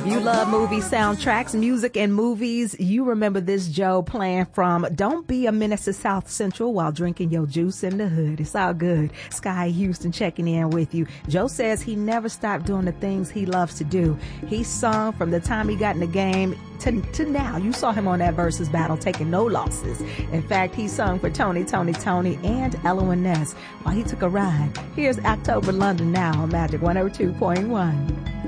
You love movie soundtracks, music and movies. You remember this Joe playing from Don't Be a Menace to South Central while drinking your juice in the hood. It's all good. Sky Houston checking in with you. Joe says he never stopped doing the things he loves to do. He sung from the time he got in the game to now. You saw him on that Versus battle taking no losses. In fact, he sung for Tony, and Ella Ness while he took a ride. Here's October London now on Magic 102.1.